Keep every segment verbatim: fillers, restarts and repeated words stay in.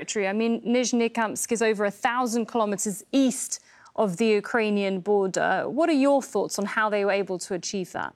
territory. I mean, Nizhnekamsk is over a thousand kilometres east of the Ukrainian border. What are your thoughts on how they were able to achieve that?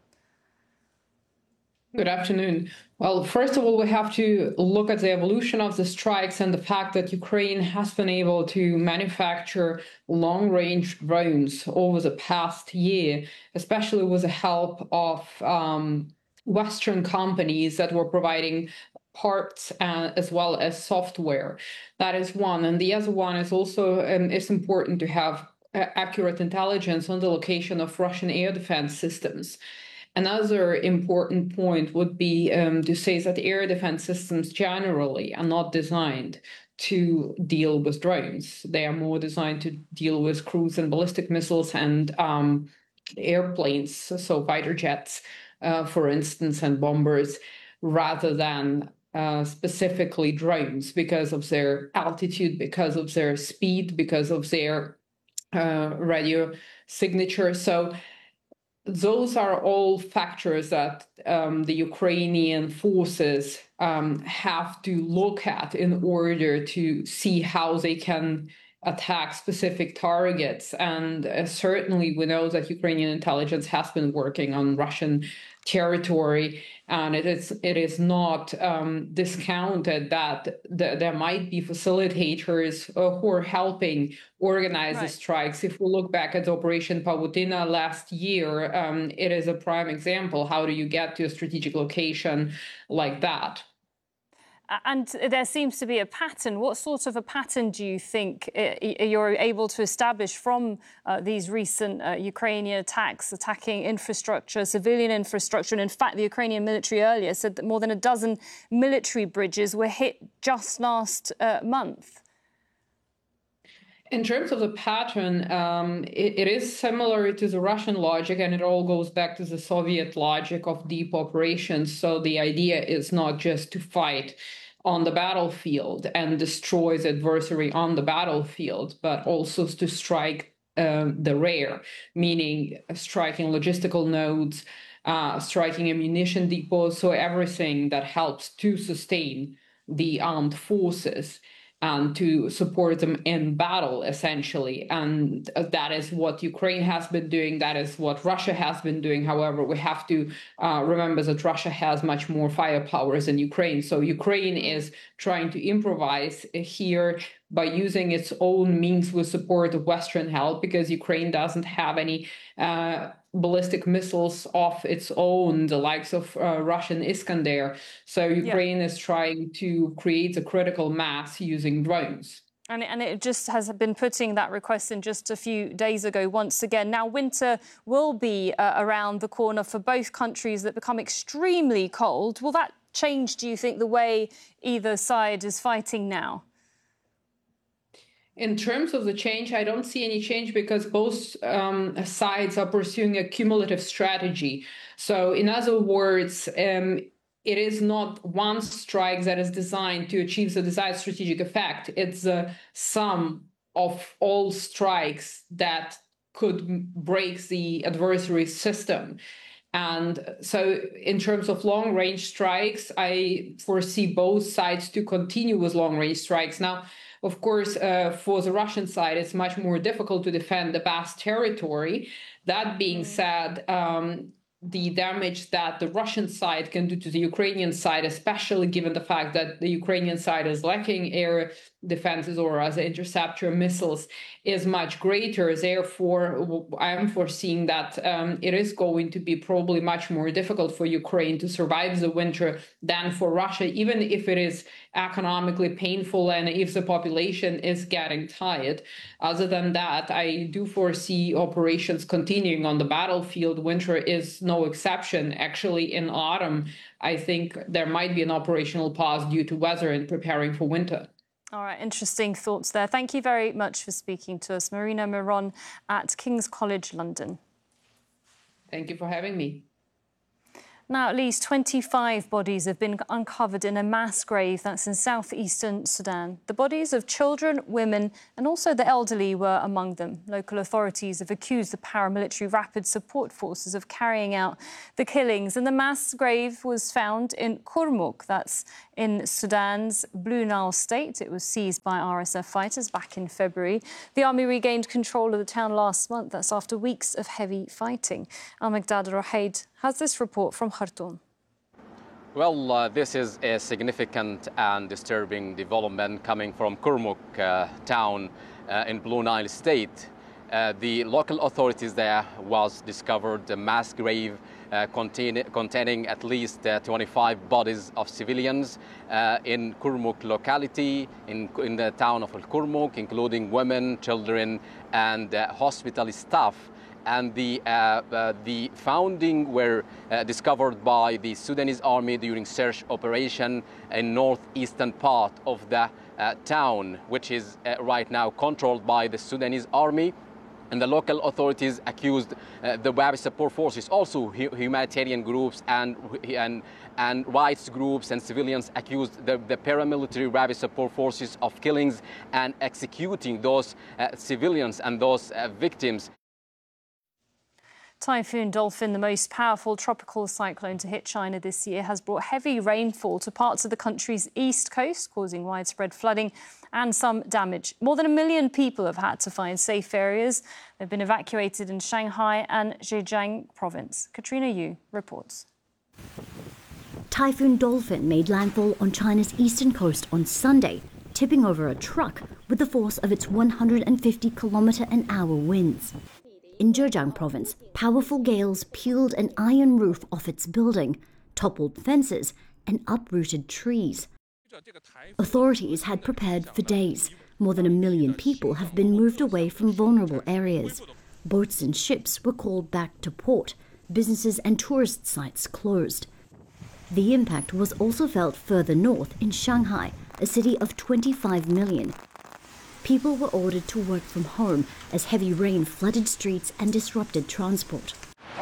Good afternoon. Well, first of all, we have to look at the evolution of the strikes and the fact that Ukraine has been able to manufacture long-range drones over the past year, especially with the help of um, Western companies that were providing parts uh, as well as software. That is one. And the other one is also, um, it's important to have uh, accurate intelligence on the location of Russian air defense systems. Another important point would be um, to say that air defense systems generally are not designed to deal with drones. They are more designed to deal with cruise and ballistic missiles and um, airplanes, so fighter jets, uh, for instance, and bombers, rather than uh, specifically drones because of their altitude, because of their speed, because of their uh, radio signature. So those are all factors that um, the Ukrainian forces um, have to look at in order to see how they can attack specific targets. And uh, certainly we know that Ukrainian intelligence has been working on Russian territory, and it is it is not um, discounted that th- there might be facilitators uh, who are helping organize right. the strikes. If we look back at Operation Pavutina last year, um, it is a prime example. How do you get to a strategic location like that? And there seems to be a pattern. What sort of a pattern do you think you're able to establish from uh, these recent uh, Ukrainian attacks, attacking infrastructure, civilian infrastructure? And in fact, the Ukrainian military earlier said that more than a dozen military bridges were hit just last uh, month. In terms of the pattern, um, it, it is similar to the Russian logic, and it all goes back to the Soviet logic of deep operations. So the idea is not just to fight on the battlefield and destroy the adversary on the battlefield, but also to strike um, the rear, meaning striking logistical nodes, uh, striking ammunition depots, so everything that helps to sustain the armed forces and to support them in battle, essentially. And that is what Ukraine has been doing. That is what Russia has been doing. However, we have to uh, remember that Russia has much more firepower than Ukraine. So Ukraine is trying to improvise here by using its own means with support of Western help, because Ukraine doesn't have any uh, ballistic missiles of its own, the likes of uh, Russian Iskander. So Ukraine yeah. is trying to create a critical mass using drones. And it, and it just has been putting that request in just a few days ago once again. Now, winter will be uh, around the corner for both countries that become extremely cold. Will that change, do you think, the way either side is fighting now? In terms of the change, I don't see any change because both um, sides are pursuing a cumulative strategy. So in other words, um, it is not one strike that is designed to achieve the desired strategic effect. It's the sum of all strikes that could break the adversary's system. And so in terms of long-range strikes, I foresee both sides to continue with long-range strikes. Now, of course, uh, for the Russian side, it's much more difficult to defend the vast territory. That being said, um, the damage that the Russian side can do to the Ukrainian side, especially given the fact that the Ukrainian side is lacking air defenses or as interceptor missiles, is much greater. Therefore, I am foreseeing that um, it is going to be probably much more difficult for Ukraine to survive the winter than for Russia, even if it is economically painful and if the population is getting tired. Other than that, I do foresee operations continuing on the battlefield. Winter is no exception. Actually, in autumn, I think there might be an operational pause due to weather and preparing for winter. All right, interesting thoughts there. Thank you very much for speaking to us. Marina Miron at King's College London. Thank you for having me. Now, at least twenty-five bodies have been uncovered in a mass grave that's in southeastern Sudan. The bodies of children, women and also the elderly were among them. Local authorities have accused the paramilitary Rapid Support Forces of carrying out the killings. And the mass grave was found in Kurmuk, that's in Sudan's Blue Nile state. It was seized by R S F fighters back in February. The army regained control of the town last month. That's after weeks of heavy fighting. Al-Maqdad Rohaid has this report from Khartoum. Well, uh, this is a significant and disturbing development coming from Kurmuk uh, town uh, in Blue Nile state. Uh, the local authorities there was discovered a mass grave uh, contain, containing at least uh, twenty-five bodies of civilians uh, in Kurmuk locality, in, in the town of Kurmuk, including women, children and uh, hospital staff. And the, uh, uh, the founding were uh, discovered by the Sudanese army during search operation in northeastern part of the uh, town, which is uh, right now controlled by the Sudanese army. And the local authorities accused uh, the Rapid Support Forces, also humanitarian groups and, and, and rights groups and civilians accused the, the paramilitary Rapid Support Forces of killings and executing those uh, civilians and those uh, victims. Typhoon Dolphin, the most powerful tropical cyclone to hit China this year, has brought heavy rainfall to parts of the country's east coast, causing widespread flooding and some damage. More than a million people have had to find safe areas. They've been evacuated in Shanghai and Zhejiang province. Katrina Yu reports. Typhoon Dolphin made landfall on China's eastern coast on Sunday, tipping over a truck with the force of its one hundred fifty kilometre an hour winds. In Zhejiang province, powerful gales peeled an iron roof off its building, toppled fences and uprooted trees. Authorities had prepared for days. More than a million people have been moved away from vulnerable areas. Boats and ships were called back to port. Businesses and tourist sites closed. The impact was also felt further north in Shanghai, a city of twenty-five million. People were ordered to work from home as heavy rain flooded streets and disrupted transport.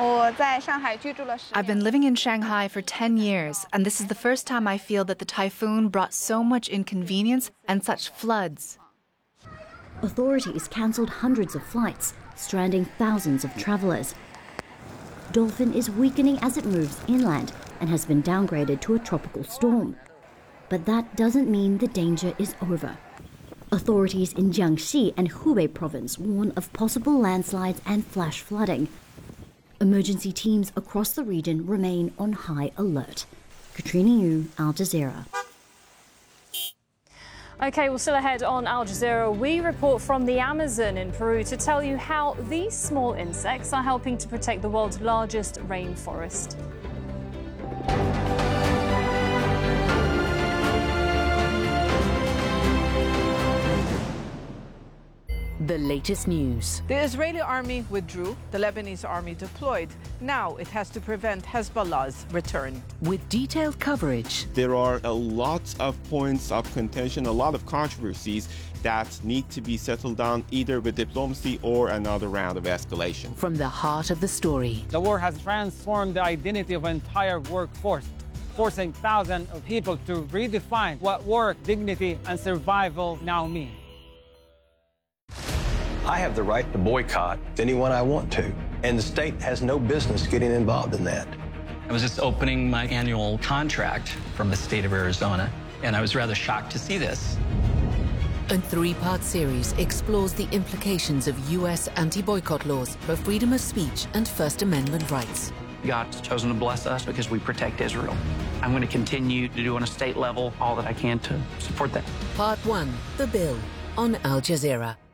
I've been living in Shanghai for ten years, and this is the first time I feel that the typhoon brought so much inconvenience and such floods. Authorities cancelled hundreds of flights, stranding thousands of travelers. Dolphin is weakening as it moves inland and has been downgraded to a tropical storm. But that doesn't mean the danger is over. Authorities in Jiangxi and Hubei province warn of possible landslides and flash flooding. Emergency teams across the region remain on high alert. Katrina Yu, Al Jazeera. OK, well, still ahead on Al Jazeera, we report from the Amazon in Peru to tell you how these small insects are helping to protect the world's largest rainforest. The latest news. The Israeli army withdrew, the Lebanese army deployed. Now it has to prevent Hezbollah's return. With detailed coverage. There are a lot of points of contention, a lot of controversies that need to be settled down either with diplomacy or another round of escalation. From the heart of the story. The war has transformed the identity of an entire workforce, forcing thousands of people to redefine what work, dignity, and survival now mean. I have the right to boycott anyone I want to, and the state has no business getting involved in that. I was just opening my annual contract from the state of Arizona, and I was rather shocked to see this. A three-part series explores the implications of U S anti-boycott laws for freedom of speech and First Amendment rights. God's chosen to bless us because we protect Israel. I'm going to continue to do on a state level all that I can to support that. Part one, The Bill, on Al Jazeera.